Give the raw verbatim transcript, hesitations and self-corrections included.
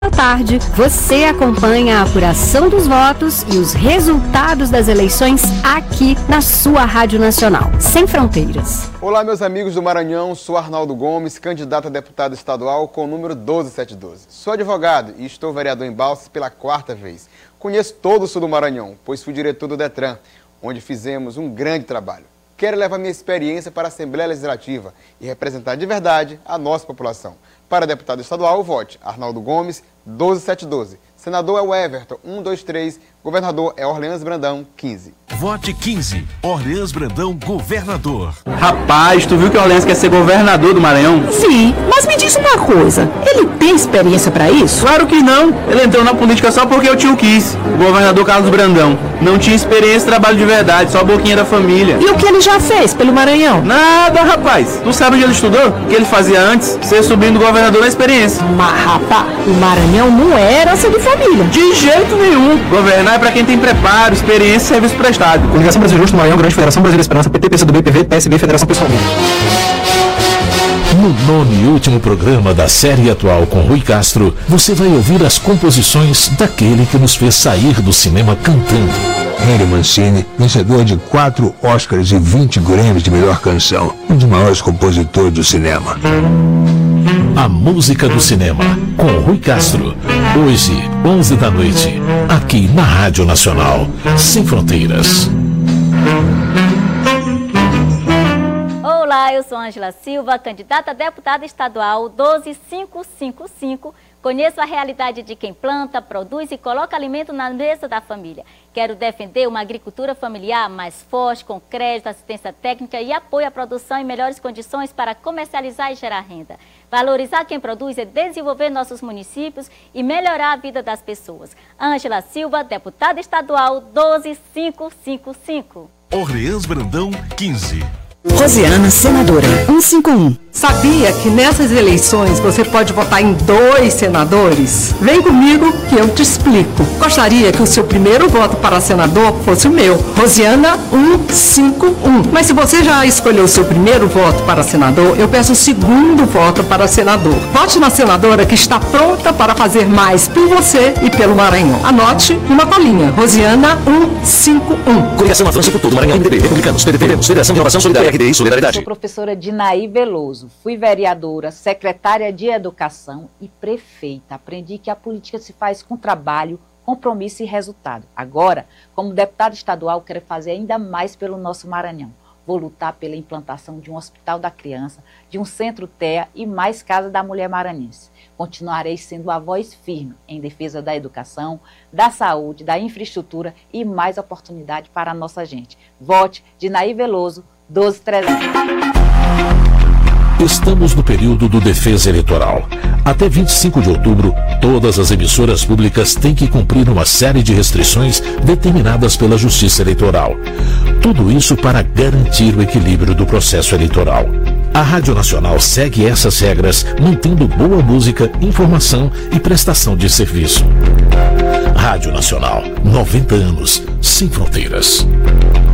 À tarde, você acompanha a apuração dos votos e os resultados das eleições aqui na sua Rádio Nacional, Sem Fronteiras. Olá, meus amigos do Maranhão, sou Arnaldo Gomes, candidato a deputado estadual com o número doze sete doze. Sou advogado e estou vereador em Balsas pela quarta vez. Conheço todo o sul do Maranhão, pois fui diretor do Detran, onde fizemos um grande trabalho. Quero levar minha experiência para a Assembleia Legislativa e representar de verdade a nossa população. Para deputado estadual, vote Arnaldo Gomes, doze sete doze. Senador é o Everton, um dois três. Governador é Orleans Brandão, quinze. Vote quinze, Orleans Brandão, governador. Rapaz, tu viu que o Orleans quer ser governador do Maranhão? Sim, mas me diz uma coisa, ele tem experiência pra isso? Claro que não, ele entrou na política só porque o tio quis. O governador Carlos Brandão não tinha experiência e trabalho de verdade, só a boquinha da família. E o que ele já fez pelo Maranhão? Nada, rapaz. Tu sabe onde ele estudou? O que ele fazia antes? Ser sobrinho do governador na experiência. Mas, rapaz, o Maranhão não é herança de família. De jeito nenhum. Governar é pra quem tem preparo, experiência e serviço prestado. Coligação Brasil Justo, Maranhão, Grande Federação Brasileira Esperança, P T, P C do B, P V, P S B, Federação Pessoalmente. No nono e último programa da série atual com Rui Castro, você vai ouvir as composições daquele que nos fez sair do cinema cantando. Henry Mancini, vencedor de quatro Oscars e vinte Grammys de melhor canção, um dos maiores compositores do cinema. A música do cinema, com Rui Castro, hoje, onze da noite, aqui na Rádio Nacional, Sem Fronteiras. Olá, eu sou Ângela Silva, candidata a deputada estadual doze cinco cinco cinco. Conheço a realidade de quem planta, produz e coloca alimento na mesa da família. Quero defender uma agricultura familiar mais forte, com crédito, assistência técnica e apoio à produção em melhores condições para comercializar e gerar renda. Valorizar quem produz é desenvolver nossos municípios e melhorar a vida das pessoas. Ângela Silva, deputada estadual doze cinco cinco cinco. Orleans Brandão, quinze. Rosiana, senadora, cento e cinquenta e um. Sabia que nessas eleições você pode votar em dois senadores? Vem comigo que eu te explico. Gostaria que o seu primeiro voto para senador fosse o meu, Rosiana cento e cinquenta e um. Mas se você já escolheu o seu primeiro voto para senador, eu peço o segundo voto para senador. Vote na senadora que está pronta para fazer mais por você e pelo Maranhão. Anote uma colinha, Rosiana cento e cinquenta e um. Coligação Avanço por Todo Maranhão, M D B, Republicanos, P D T, Federação de Inovação Solidária, R D I, Solidariedade. Sou professora Dinaí Veloso, fui vereadora, secretária de Educação e prefeita. Aprendi que a política se faz com trabalho, compromisso e resultado. Agora, como deputada estadual, quero fazer ainda mais pelo nosso Maranhão. Vou lutar pela implantação de um hospital da criança, de um centro T E A e mais casa da mulher maranhense. Continuarei sendo a voz firme em defesa da educação, da saúde, da infraestrutura e mais oportunidade para a nossa gente. Vote Dinaí Veloso, doze trezentos. Estamos no período do Defesa Eleitoral. Até vinte e cinco de outubro, todas as emissoras públicas têm que cumprir uma série de restrições determinadas pela Justiça Eleitoral. Tudo isso para garantir o equilíbrio do processo eleitoral. A Rádio Nacional segue essas regras, mantendo boa música, informação e prestação de serviço. Rádio Nacional, noventa anos, sem fronteiras.